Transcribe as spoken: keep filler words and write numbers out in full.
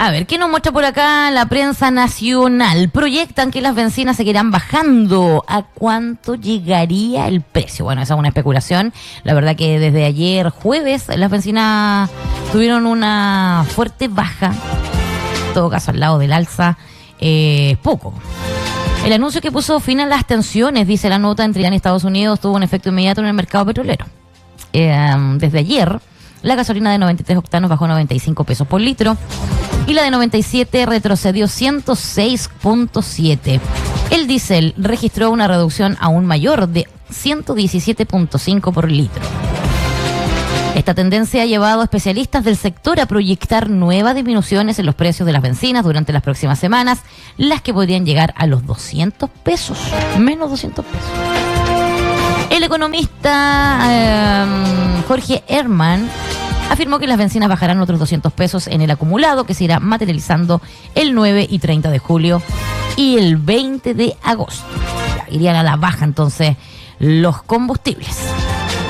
A ver, ¿qué nos muestra por acá la prensa nacional? Proyectan que las bencinas seguirán bajando. ¿A cuánto llegaría el precio? Bueno, esa es una especulación. La verdad que desde ayer jueves las bencinas tuvieron una fuerte baja. En todo caso, al lado del alza, eh, poco. El anuncio que puso fin a las tensiones, dice la nota, entre Irán y Estados Unidos tuvo un efecto inmediato en el mercado petrolero. Eh, desde ayer, la gasolina de noventa y tres octanos bajó noventa y cinco pesos por litro y la de noventa y siete retrocedió ciento seis punto siete. El diésel registró una reducción aún mayor de ciento diecisiete punto cinco por litro. Esta tendencia ha llevado a especialistas del sector a proyectar nuevas disminuciones en los precios de las bencinas durante las próximas semanas, las que podrían llegar a los doscientos pesos, menos doscientos pesos. El economista eh, Jorge Herman afirmó que las bencinas bajarán otros doscientos pesos en el acumulado, que se irá materializando el nueve y treinta de julio y el veinte de agosto. Ya, irían a la baja entonces los combustibles.